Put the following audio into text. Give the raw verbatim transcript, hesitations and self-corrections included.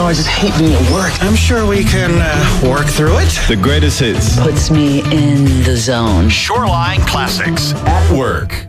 I just hate being at work. I'm sure we can uh, work through it. The greatest hits. Puts me in the zone. Shoreline Classics. At work.